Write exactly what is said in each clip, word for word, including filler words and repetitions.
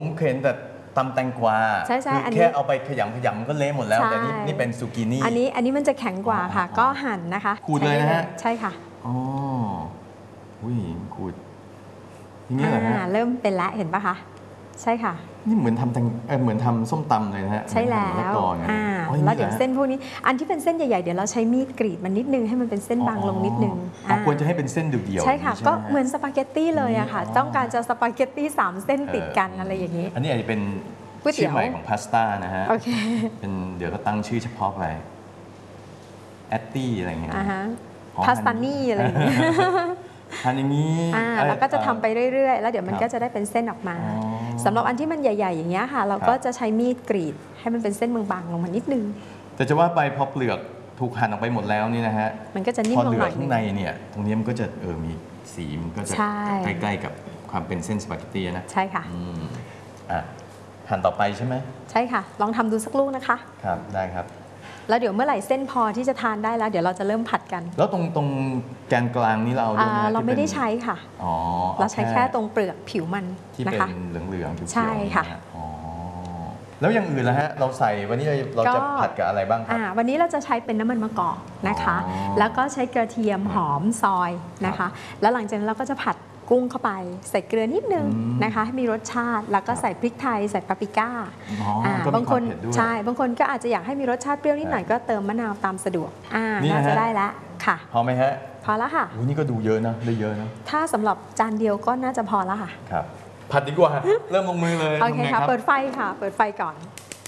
ผมเห็นแต่ตำแตงกวาใช่ใช่อันนี้แค่เอาไปขยำขยำก็เละหมดแล้วแต่นี่นี่เป็นซูกินี่อันนี้อันนี้มันจะแข็งกว่าค่ะก็หั่นนะคะขูดเลยนะฮะใช่ค่ะอ๋ออุ้ยขูดอย่างนี้เหรอฮะเริ่มเป็นแล้วเห็นปะคะใช่ค่ะนี่เหมือนทำแตงเหมือนทำส้มตำเลยนะฮะใช่แล้วแล้วเดี๋ยวเส้นพวกนี้อันที่เป็นเส้นใหญ่ๆเดี๋ยวเราใช้มีดกรีดมันนิดนึงให้มันเป็นเส้นบางลงนิดนึงควรจะให้เป็นเส้นเดี่ยวๆใช่ค่ะก็เหมือนสปาเกตตี้เลยอะค่ะต้องการจะสปาเกตตี้สามเส้นติดกันอะไรอย่างนี้อันนี้อาจจะเป็นชื่อใหม่ของพาสต้านะฮะเป็นเดี๋ยวก็ตั้งชื่อเฉพาะไปแอตตี้อะไรเงี้ยพาสต้านี่อะไรอย่างเงี้ยทานอย่างนี้แล้วก็จะทำไปเรื่อยๆแล้วเดี๋ยวมันก็จะได้เป็นเส้นออกมาสำหรับอันที่มันใหญ่ๆอย่างเงี้ยค่ะเราก็จะใช้มีดกรีดให้มันเป็นเส้นบางๆลงมานิดนึงแต่จะว่าไปพอเปลือกถูกหั่นออกไปหมดแล้วนี่นะฮะมันก็จะนิ่มลงหน่อยข้างในเนี่ยตรงนี้มันก็จะเออมีสีมันก็จะใกล้ๆกับความเป็นเส้นสปาเกตตี้นะใช่ค่ะอ่ะหั่นต่อไปใช่ไหมใช่ค่ะลองทำดูสักลูกนะคะครับได้ครับแล้วเดี๋ยวเมื่อไหร่เส้นพอที่จะทานได้แล้วเดี๋ยวเราจะเริ่มผัดกันแล้วตรงตรงแกนกลางนี้เราด้วยนะเราไม่ได้ใช้ค่ะอ๋อเราใช้แค่ตรงเปลือกผิวมันที่เป็นเหลืองๆผิวๆใช่ค่ะอ๋อแล้วอย่างอื่นล่ะฮะเราใส่วันนี้เราจะผัดกับอะไรบ้างครับวันนี้เราจะใช้เป็นน้ำมันมะกอกนะคะแล้วก็ใช้กระเทียมหอมซอยนะคะแล้วหลังจากนั้นเราก็จะผัดกุ้งเข้าไปใส่เกลือนิดนึงนะคะให้มีรสชาติแล้วก็ใส่พริกไทยใส่ปาปริก้าบางคนใช่บางคนก็อาจจะอยากให้มีรสชาติเปรี้ยวนิดหน่อยก็เติมมะนาวตามสะดวกอ่าน่าจะได้แล้วค่ะพอไหมฮะพอแล้วค่ะนี่ก็ดูเยอะนะได้เยอะนะถ้าสำหรับจานเดียวก็น่าจะพอแล้วค่ะครับผัดดีกว่าเริ่มลงมือเลยโอเคค่ะเปิดไฟค่ะเปิดไฟก่อน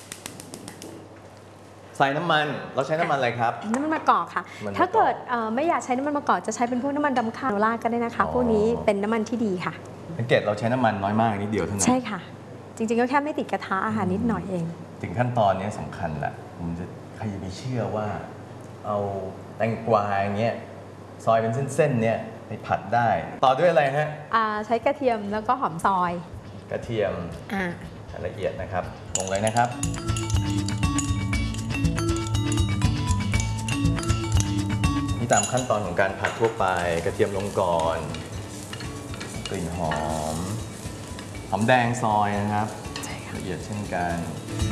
ใส่น้ำมันเราใช้น้ำมันอะไรครับน้ำมันมะกอกค่ะถ้าเกิดไม่อยากใช้น้ำมันมะกอกจะใช้เป็นพวกน้ำมันดำคาโนล่าก็ได้นะคะพวกนี้เป็นน้ำมันที่ดีค่ะสังเกตเราใช้น้ำมันน้อยมากนิดเดียวเท่านั้นใช่ค่ะจริงๆก็แค่ไม่ติดกระทะอาหารนิดหน่อยเองถึงขั้นตอนนี้สำคัญแหละผมจะใครจะไปเชื่อว่าเอาแตงกวาอย่างเงี้ยซอยเป็นเส้นๆเนี่ยไปผัดได้ต่อด้วยอะไรฮะใช้กระเทียมแล้วก็หอมซอยกระเทียมละเอียดนะครับลงเลยนะครับนี่ตามขั้นตอนของการผัดทั่วไปกระเทียมลงก่อนกลิ่นหอมหอมแดงซอยนะครับละเอียดเช่นกัน